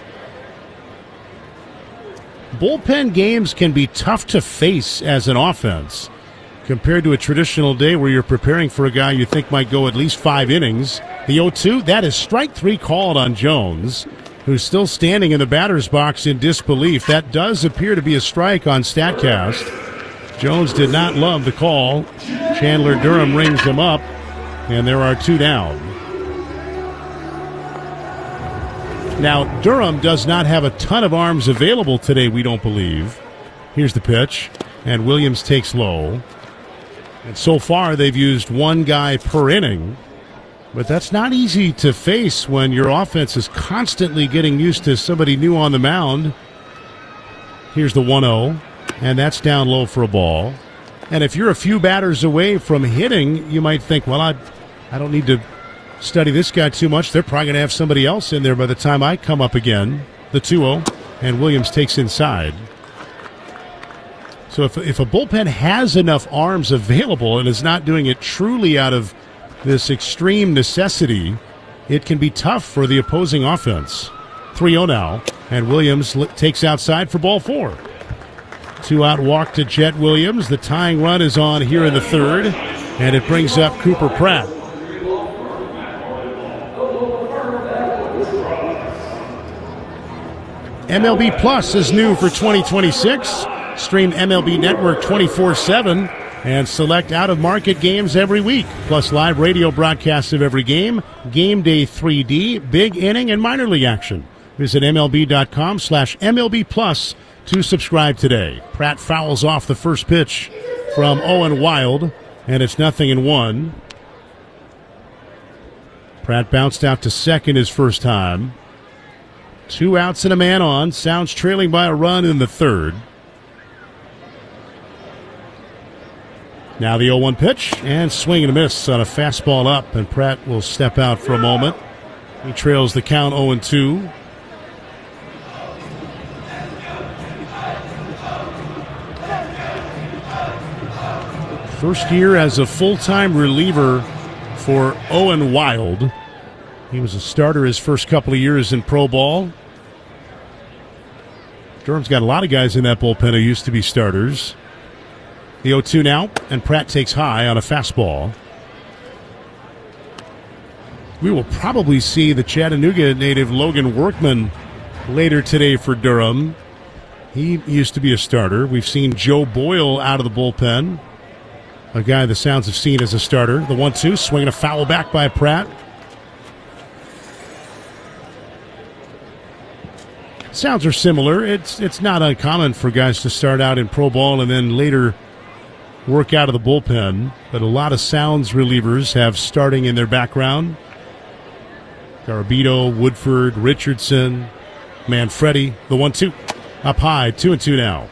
Bullpen games can be tough to face as an offense compared to a traditional day where you're preparing for a guy you think might go at least five innings. The oh two, that is strike three called on Jones, who's still standing in the batter's box in disbelief. That does appear to be a strike on StatCast. Jones did not love the call. Chandler Durham rings him up, and there are two down. Now, Durham does not have a ton of arms available today, we don't believe. Here's the pitch, and Williams takes low. And so far, they've used one guy per inning. But that's not easy to face when your offense is constantly getting used to somebody new on the mound. Here's the one oh, and that's down low for a ball. And if you're a few batters away from hitting, you might think, well, I, I don't need to study this guy too much. They're probably going to have somebody else in there by the time I come up again. The two oh, and Williams takes inside. So if, if a bullpen has enough arms available and is not doing it truly out of this extreme necessity, it can be tough for the opposing offense. three oh now, and Williams takes outside for ball four. Two out walk to Jet Williams. The tying run is on here in the third, and it brings up Cooper Pratt. M L B Plus is new for twenty twenty-six. Stream M L B Network twenty-four seven and select out-of-market games every week, plus live radio broadcasts of every game, Game Day three D, Big Inning, and Minor League action. Visit M L B dot com slash M L B Plus to subscribe today. Pratt fouls off the first pitch from Owen Wild, and it's nothing in one. Pratt bounced out to second his first time. Two outs and a man on. Sounds trailing by a run in the third. Now the oh one pitch, and swing and a miss on a fastball up, and Pratt will step out for a moment. He trails the count oh two. First year as a full-time reliever for Owen Wild. He was a starter his first couple of years in pro ball. Durham's got a lot of guys in that bullpen who used to be starters. The oh two now, and Pratt takes high on a fastball. We will probably see the Chattanooga native Logan Workman later today for Durham. He used to be a starter. We've seen Joe Boyle out of the bullpen, a guy the Sounds have seen as a starter. The one two, swinging a foul back by Pratt. Sounds are similar. It's it's not uncommon for guys to start out in pro ball and then later work out of the bullpen, but a lot of Sounds relievers have starting in their background. Garabito, Woodford, Richardson, Manfredi, the one two. Up high, two and two now.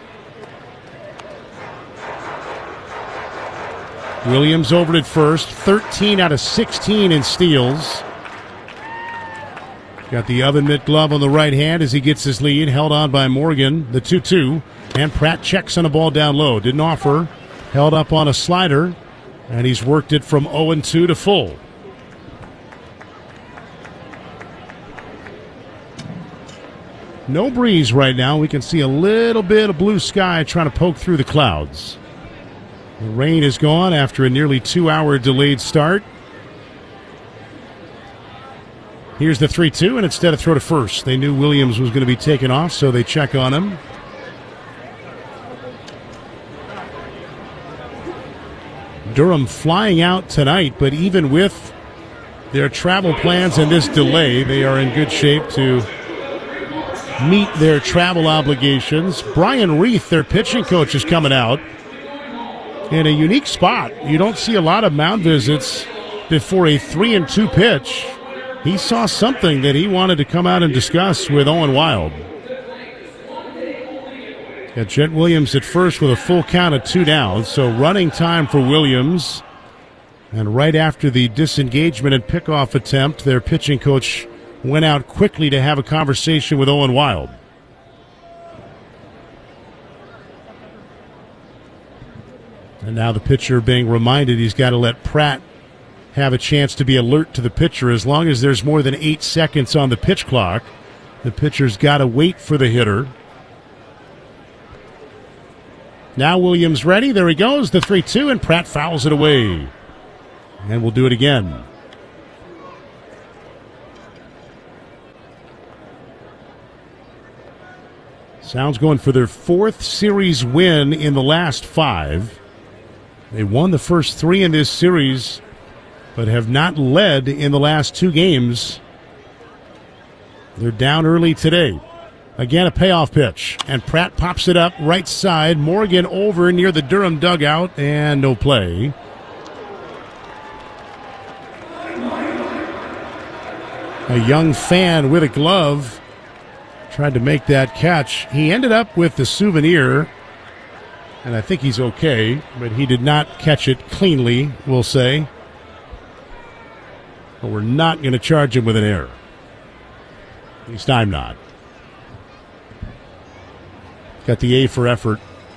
Williams over at first, thirteen out of sixteen in steals. Got the oven mitt glove on the right hand as he gets his lead, held on by Morgan, the two two, and Pratt checks on a ball down low. Didn't offer. Held up on a slider, and he's worked it from oh two to full. No breeze right now. We can see a little bit of blue sky trying to poke through the clouds. The rain is gone after a nearly two-hour delayed start. Here's the three two, and instead of throw to first, they knew Williams was going to be taken off, so they check on him. Durham flying out tonight, but even with their travel plans and this delay, they are in good shape to meet their travel obligations. Brian Reith, their pitching coach, is coming out in a unique spot. You don't see a lot of mound visits before a three and two pitch. he saw something that he wanted to come out and discuss with Owen Wild. Got Jet Williams at first with a full count of two down, so running time for Williams. And right after the disengagement and pickoff attempt, their pitching coach went out quickly to have a conversation with Owen Wild. And now the pitcher being reminded he's got to let Pratt have a chance to be alert to the pitcher. As long as there's more than eight seconds on the pitch clock, the pitcher's got to wait for the hitter. Now Williams ready. There he goes, the three two, and Pratt fouls it away. And we'll do it again. Sounds going for their fourth series win in the last five. They won the first three in this series, but have not led in the last two games. They're down early today. Again, a payoff pitch, and Pratt pops it up right side. Morgan over near the Durham dugout, and no play. A young fan with a glove tried to make that catch. He ended up with the souvenir, and I think he's okay, but he did not catch it cleanly, we'll say. But we're not going to charge him with an error. At least I'm not. Got the A for effort.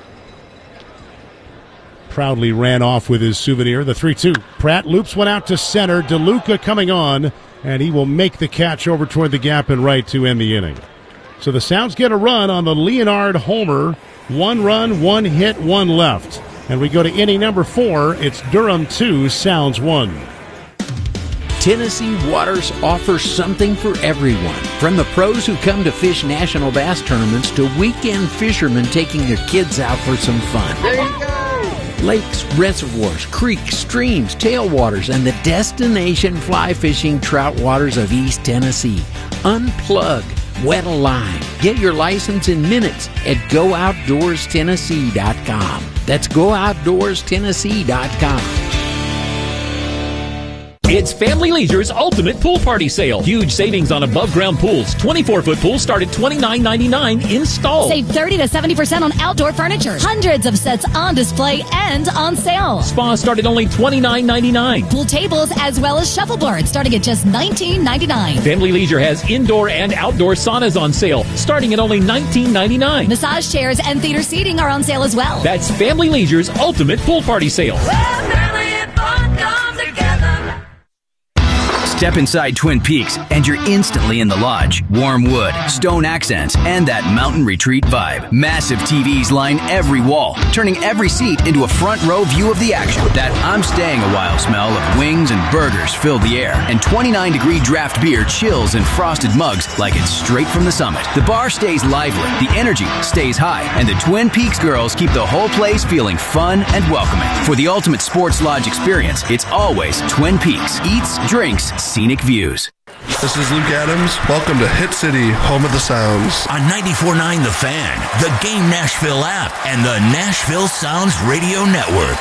Proudly ran off with his souvenir. The three two. Pratt loops one out to center. DeLuca coming on, and he will make the catch over toward the gap and right to end the inning. So the Sounds get a run on the Leonard homer. One run, one hit, one left. And we go to inning number four. It's Durham two, Sounds one. Tennessee Waters offers something for everyone. From the pros who come to fish national bass tournaments to weekend fishermen taking their kids out for some fun. There you go! Lakes, reservoirs, creeks, streams, tailwaters, and the destination fly fishing trout waters of East Tennessee. Unplug, wet a line. Get your license in minutes at go outdoors tennessee dot com. That's go outdoors tennessee dot com. It's Family Leisure's Ultimate Pool Party Sale. Huge savings on above-ground pools. twenty-four foot pools start at twenty-nine ninety-nine installed. Save thirty to seventy percent on outdoor furniture. Hundreds of sets on display and on sale. Spas start at only twenty-nine ninety-nine. Pool tables as well as shuffleboards starting at just nineteen ninety-nine. Family Leisure has indoor and outdoor saunas on sale starting at only nineteen ninety-nine. Massage chairs and theater seating are on sale as well. That's Family Leisure's Ultimate Pool Party Sale. Step inside Twin Peaks and you're instantly in the lodge. Warm wood, stone accents, and that mountain retreat vibe. Massive T Vs line every wall, turning every seat into a front row view of the action. That I'm staying a while smell of wings and burgers fill the air, and twenty-nine degree draft beer chills in frosted mugs like it's straight from the summit. The bar stays lively, the energy stays high, and the Twin Peaks girls keep the whole place feeling fun and welcoming. For the ultimate sports lodge experience, it's always Twin Peaks. Eats, drinks, scenic views. This is Luke Adams. Welcome to Hit City, home of the Sounds. On ninety-four point nine The Fan, the Game Nashville app, and the Nashville Sounds Radio Network.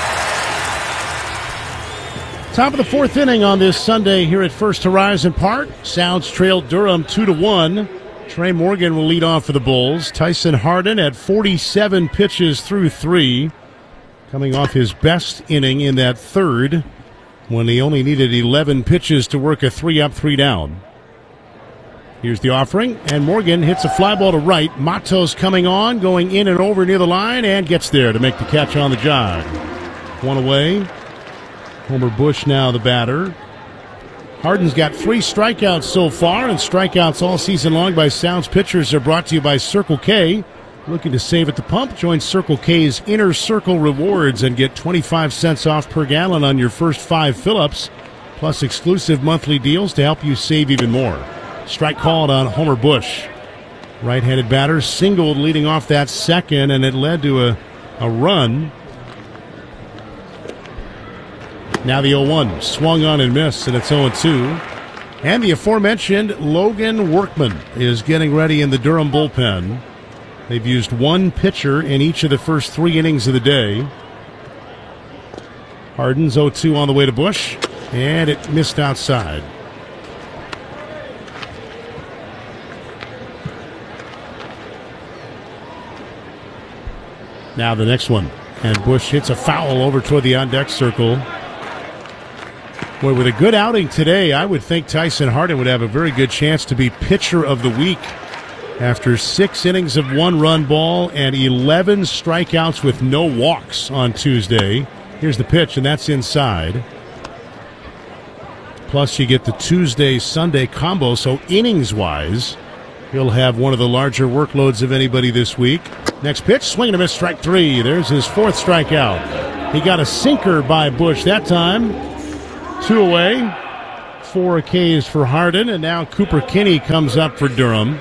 Top of the fourth inning on this Sunday here at First Horizon Park. Sounds trailed Durham two to one. Trey Morgan will lead off for the Bulls. Tyson Hardin at forty-seven pitches through three, coming off his best inning in that third, when he only needed eleven pitches to work a three up, three down. Here's the offering, and Morgan hits a fly ball to right. Matos coming on, going in and over near the line, and gets there to make the catch on the jog. One away. Homer Bush now the batter. Hardin's got three strikeouts so far, and strikeouts all season long by Sounds pitchers are brought to you by Circle K. Looking to save at the pump? Join Circle K's Inner Circle Rewards and get twenty-five cents off per gallon on your first five fill-ups, plus exclusive monthly deals to help you save even more. Strike called on Homer Bush. Right-handed batter singled leading off that second, and it led to a, a run. Now the oh one. Swung on and missed, and it's oh two. And the aforementioned Logan Workman is getting ready in the Durham bullpen. They've used one pitcher in each of the first three innings of the day. Hardin's oh two on the way to Bush, and it missed outside. Now the next one. And Bush hits a foul over toward the on-deck circle. Boy, with a good outing today, I would think Tyson Hardin would have a very good chance to be pitcher of the week after six innings of one-run ball and eleven strikeouts with no walks on Tuesday. Here's the pitch, and that's inside. Plus, you get the Tuesday-Sunday combo, so innings-wise, he'll have one of the larger workloads of anybody this week. Next pitch, swing and a miss, strike three. There's his fourth strikeout. He got a sinker by Bush that time. Two away. Four Ks for Hardin, and now Cooper Kinney comes up for Durham.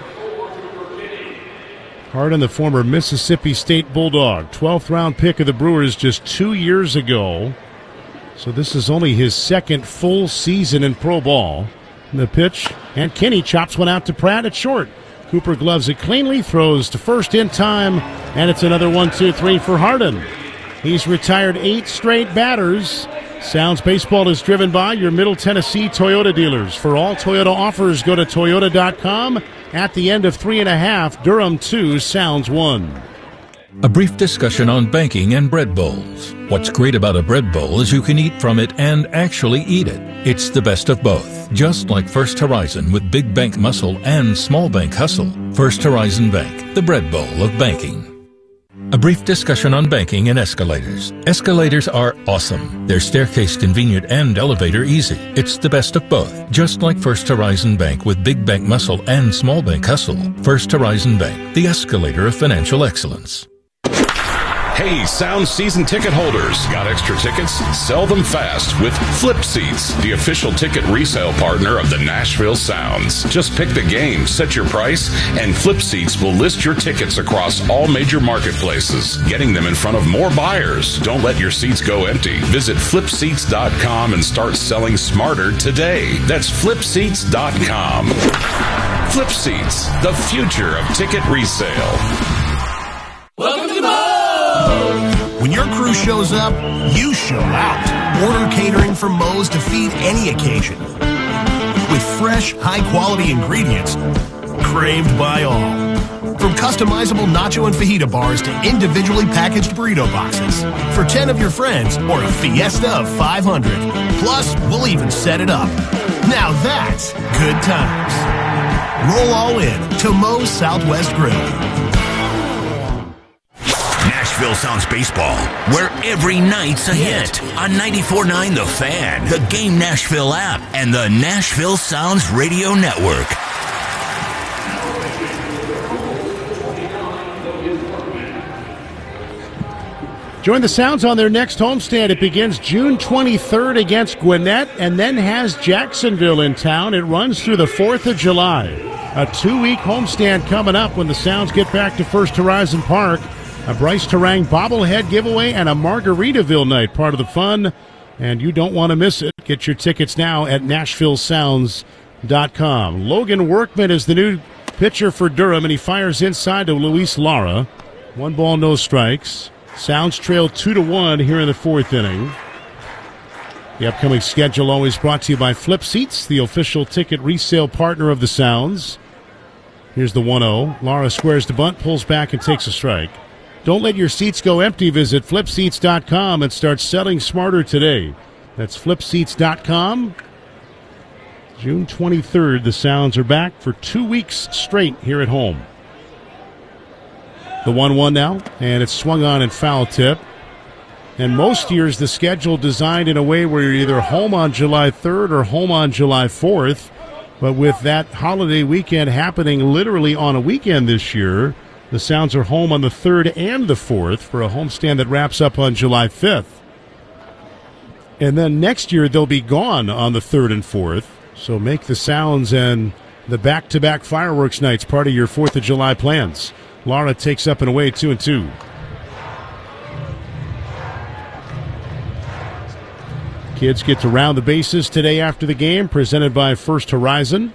Hardin, the former Mississippi State Bulldog, twelfth round pick of the Brewers just two years ago. So this is only his second full season in pro ball. The pitch, and Kinney chops one out to Pratt at short. Cooper gloves it cleanly, throws to first in time, and it's another one, two, three for Hardin. He's retired eight straight batters. Sounds Baseball is driven by your Middle Tennessee Toyota dealers. For all Toyota offers, go to Toyota dot com. At the end of three and a half, Durham two, Sounds one. A brief discussion on banking and bread bowls. What's great about a bread bowl is you can eat from it and actually eat it. It's the best of both, just like First Horizon with big bank muscle and small bank hustle. First Horizon Bank, the bread bowl of banking. A brief discussion on banking and escalators. Escalators are awesome. They're staircase convenient and elevator easy. It's the best of both, just like First Horizon Bank with big bank muscle and small bank hustle. First Horizon Bank, the escalator of financial excellence. Hey, Sounds season ticket holders. Got extra tickets? Sell them fast with Flip Seats, the official ticket resale partner of the Nashville Sounds. Just pick the game, set your price, and Flip Seats will list your tickets across all major marketplaces, getting them in front of more buyers. Don't let your seats go empty. Visit flip seats dot com and start selling smarter today. That's flip seats dot com. Flip Seats, the future of ticket resale. Welcome to Moe's! When your crew shows up, you show out. Order catering from Moe's to feed any occasion. With fresh, high-quality ingredients craved by all. From customizable nacho and fajita bars to individually packaged burrito boxes. For ten of your friends or a fiesta of five hundred. Plus, we'll even set it up. Now that's good times. Roll all in to Moe's Southwest Grill. Nashville Sounds Baseball, where every night's a hit on ninety-four point nine The Fan, the Game Nashville app, and the Nashville Sounds Radio Network. Join the Sounds on their next homestand. It begins June twenty-third against Gwinnett and then has Jacksonville in town. It runs through the fourth of July. A two-week homestand coming up when the Sounds get back to First Horizon Park. A Bryce Terang bobblehead giveaway and a Margaritaville night, part of the fun. And you don't want to miss it. Get your tickets now at Nashville Sounds dot com. Logan Workman is the new pitcher for Durham, and he fires inside to Luis Lara. One ball, no strikes. Sounds trail two to one here in the fourth inning. The upcoming schedule always brought to you by Flip Seats, the official ticket resale partner of the Sounds. Here's the one oh. Lara squares the bunt, pulls back, and takes a strike. Don't let your seats go empty. Visit flip seats dot com and start selling smarter today. That's flip seats dot com. June twenty-third, the Sounds are back for two weeks straight here at home. The one one now, and it's swung on and foul tip. And most years, the schedule designed in a way where you're either home on July third or home on July fourth. But with that holiday weekend happening literally on a weekend this year, the Sounds are home on the third and the fourth for a homestand that wraps up on July fifth. And then next year, they'll be gone on the third and fourth. So make the Sounds and the back-to-back fireworks nights part of your fourth of July plans. Lara takes up and away, two and two. Kids get to round the bases today after the game, presented by First Horizon.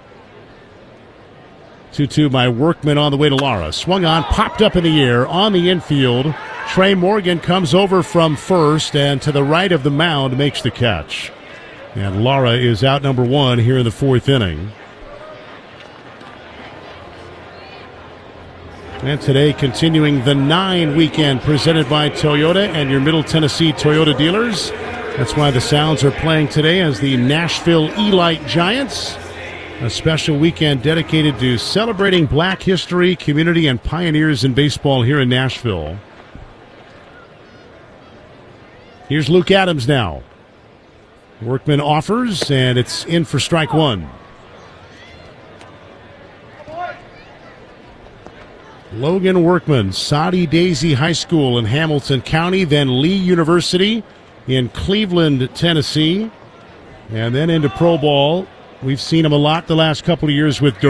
two two by Workman on the way to Lara. Swung on, popped up in the air on the infield. Trey Morgan comes over from first and to the right of the mound makes the catch. And Lara is out number one here in the fourth inning. And today, continuing the nine weekend presented by Toyota and your Middle Tennessee Toyota dealers. That's why the Sounds are playing today as the Nashville Elite Giants. A special weekend dedicated to celebrating Black history, community, and pioneers in baseball here in Nashville. Here's Luke Adams now. Workman offers, and it's in for strike one. Logan Workman, Soddy Daisy High School in Hamilton County, then Lee University in Cleveland, Tennessee, and then into pro ball. We've seen him a lot the last couple of years with Durham.